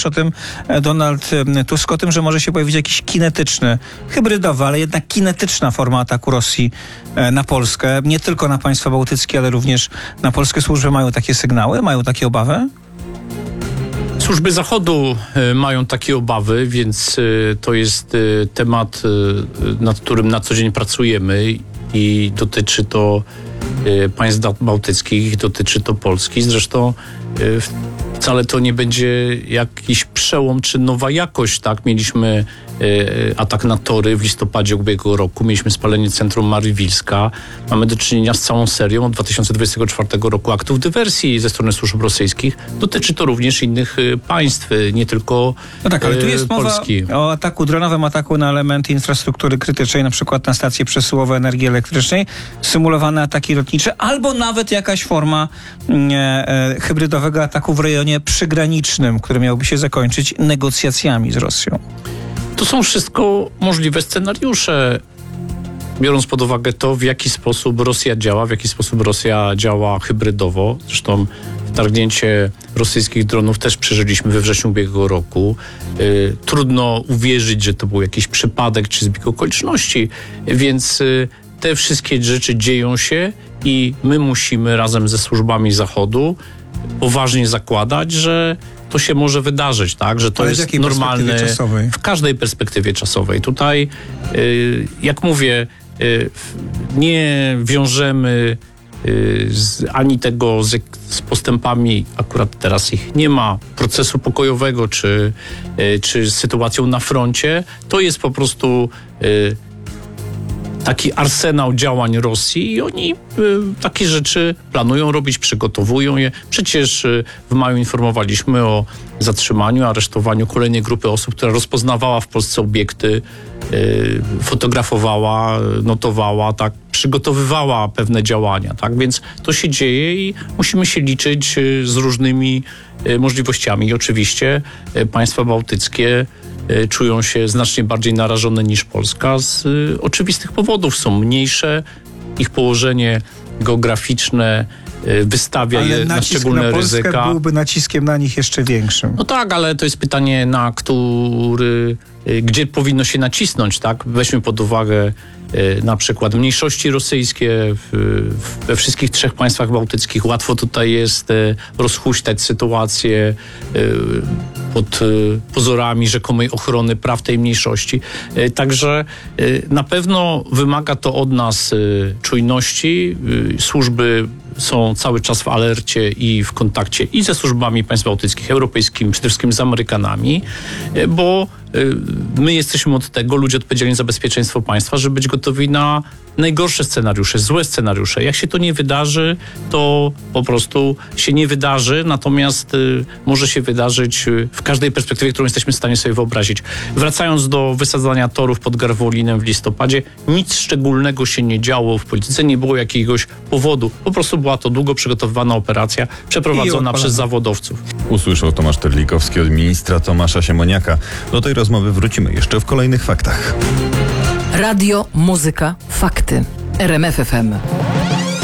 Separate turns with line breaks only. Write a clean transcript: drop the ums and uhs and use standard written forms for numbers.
też o tym Donald Tusk, o tym, że może się pojawić jakiś kinetyczny, hybrydowy, ale jednak kinetyczna forma ataku Rosji na Polskę. Nie tylko na państwa bałtyckie, ale również na polskie służby mają takie sygnały, mają takie obawy?
Służby Zachodu mają takie obawy, więc to jest temat, nad którym na co dzień pracujemy i dotyczy to państw bałtyckich, dotyczy to Polski. Zresztą wcale to nie będzie jakiś przełom czy nowa jakość, tak? Mieliśmy atak na tory w listopadzie ubiegłego roku, mieliśmy spalenie centrum Marywilska. Mamy do czynienia z całą serią od 2024 roku aktów dywersji ze strony służb rosyjskich. Dotyczy to również innych państw, nie tylko
no tak, ale tu jest
Polski.
Mowa o ataku, dronowym ataku na elementy infrastruktury krytycznej, na przykład na stacje przesyłowe energii elektrycznej, symulowane ataki lotnicze, albo nawet jakaś forma hybrydowego ataku w rejonie przygranicznym, który miałby się zakończyć negocjacjami z Rosją.
To są wszystko możliwe scenariusze, biorąc pod uwagę to, w jaki sposób Rosja działa hybrydowo. Zresztą wtargnięcie rosyjskich dronów też przeżyliśmy we wrześniu ubiegłego roku. Trudno uwierzyć, że to był jakiś przypadek czy zbieg okoliczności, więc te wszystkie rzeczy dzieją się i my musimy razem ze służbami Zachodu poważnie zakładać, że to się może wydarzyć, tak? Że to
ale
jest normalne w każdej perspektywie czasowej. Tutaj, jak mówię, nie wiążemy ani tego z postępami, akurat teraz ich nie ma, procesu pokojowego czy z sytuacją na froncie. To jest po prostu taki arsenał działań Rosji i oni takie rzeczy planują robić, przygotowują je. Przecież w maju informowaliśmy o zatrzymaniu, aresztowaniu kolejnej grupy osób, która rozpoznawała w Polsce obiekty, fotografowała, notowała, tak, przygotowywała pewne działania, tak, więc to się dzieje i musimy się liczyć z różnymi możliwościami. I oczywiście państwa bałtyckie czują się znacznie bardziej narażone niż Polska z oczywistych powodów. Są mniejsze, ich położenie geograficzne wystawia je na szczególne ryzyka. Ale
byłby naciskiem na nich jeszcze większym.
No tak, ale to jest pytanie, gdzie powinno się nacisnąć, tak? Weźmy pod uwagę na przykład mniejszości rosyjskie we wszystkich 3 państwach bałtyckich. Łatwo tutaj jest rozhuśtać sytuację pod pozorami rzekomej ochrony praw tej mniejszości. Także na pewno wymaga to od nas czujności. Służby są cały czas w alercie i w kontakcie i ze służbami państw bałtyckich, europejskimi, przede wszystkim z Amerykanami, bo my jesteśmy od tego, ludzie odpowiedzialni za bezpieczeństwo państwa, żeby być gotowi na najgorsze scenariusze, złe scenariusze. Jak się to nie wydarzy, to po prostu się nie wydarzy, natomiast może się wydarzyć w każdej perspektywie, którą jesteśmy w stanie sobie wyobrazić. Wracając do wysadzania torów pod Garwolinem w listopadzie, nic szczególnego się nie działo w polityce, nie było jakiegoś powodu. Po prostu była to długo przygotowywana operacja, przeprowadzona przez zawodowców.
Usłyszał Tomasz Terlikowski od ministra Tomasza Siemoniaka. Do tej rozmowy wrócimy jeszcze w kolejnych faktach.
Radio, muzyka, fakty. RMF FM.